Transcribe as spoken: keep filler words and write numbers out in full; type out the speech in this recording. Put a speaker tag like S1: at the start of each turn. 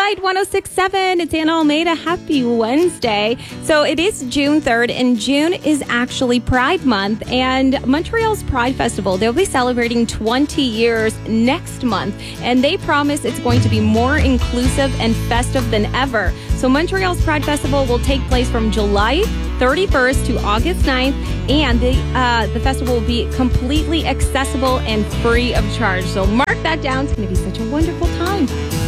S1: right, one oh six point seven. It's Anna Almeida. Happy Wednesday. So it is June third, and June is actually Pride Month. And Montreal's Pride Festival, they'll be celebrating twenty years next month. And they promise it's going to be more inclusive and festive than ever. So Montreal's Pride Festival will take place from July thirty-first to August ninth, and the, uh, the festival will be completely accessible and free of charge. So mark that down. It's going to be such a wonderful time.